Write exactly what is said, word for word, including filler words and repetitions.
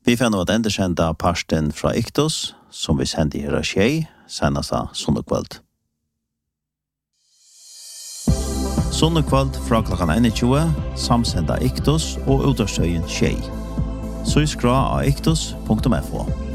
Vi får nå at endersenda parsten fra Iktos, som vi sendte her av tjej, senest av Sonnekveld. Sonnekveld fra klokken tjue, samsenda Iktos og utårstøyen tjej. Så skra av iktos punktum f o.